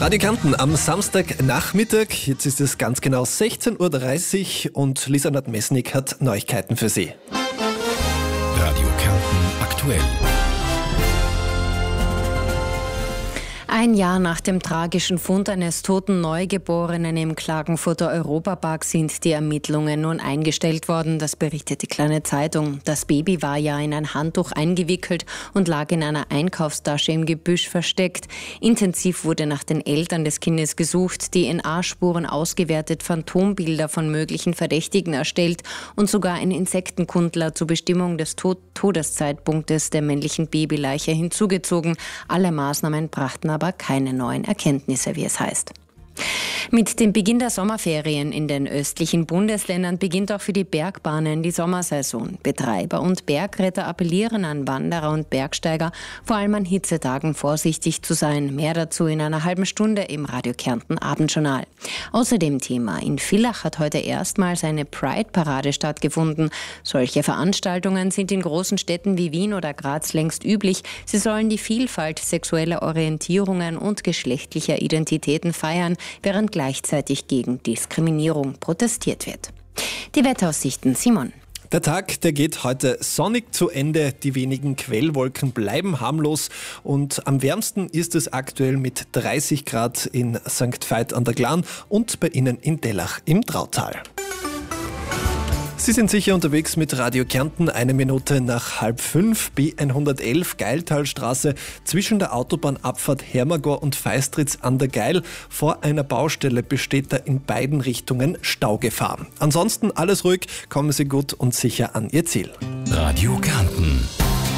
Radio Kärnten am Samstagnachmittag. Jetzt ist es ganz genau 16.30 Uhr und Lisa Nordmesnik hat Neuigkeiten für Sie. Radio Kärnten aktuell. Ein Jahr nach dem tragischen Fund eines toten Neugeborenen im Klagenfurter Europapark sind die Ermittlungen nun eingestellt worden. Das berichtet die Kleine Zeitung. Das Baby war ja in ein Handtuch eingewickelt und lag in einer Einkaufstasche im Gebüsch versteckt. Intensiv wurde nach den Eltern des Kindes gesucht, DNA-Spuren ausgewertet, Phantombilder von möglichen Verdächtigen erstellt und sogar ein Insektenkundler zur Bestimmung des Todeszeitpunktes der männlichen Babyleiche hinzugezogen. Alle Maßnahmen brachten aber keine neuen Erkenntnisse, wie es heißt. Mit dem Beginn der Sommerferien in den östlichen Bundesländern beginnt auch für die Bergbahnen die Sommersaison. Betreiber und Bergretter appellieren an Wanderer und Bergsteiger, vor allem an Hitzetagen vorsichtig zu sein. Mehr dazu in einer halben Stunde im Radio Kärnten Abendjournal. Außerdem Thema: In Villach hat heute erstmals eine Pride-Parade stattgefunden. Solche Veranstaltungen sind in großen Städten wie Wien oder Graz längst üblich. Sie sollen die Vielfalt sexueller Orientierungen und geschlechtlicher Identitäten feiern, während gleichzeitig gegen Diskriminierung protestiert wird. Die Wetteraussichten, Simon. Der Tag, der geht heute sonnig zu Ende. Die wenigen Quellwolken bleiben harmlos und am wärmsten ist es aktuell mit 30 Grad in St. Veit an der Glan und bei Ihnen in Dellach im Trautal. Sie sind sicher unterwegs mit Radio Kärnten, 1 Minute nach 4:30, B111 Geiltalstraße zwischen der Autobahnabfahrt Hermagor und Feistritz an der Geil. Vor einer Baustelle besteht da in beiden Richtungen Staugefahr. Ansonsten alles ruhig, kommen Sie gut und sicher an Ihr Ziel. Radio Kärnten.